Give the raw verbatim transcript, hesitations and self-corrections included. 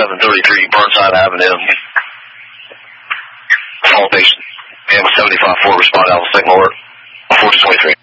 seven thirty-three Burnside Avenue. Elevation. M seventy-five four, respond Alpha Signal alert. four two twenty-three.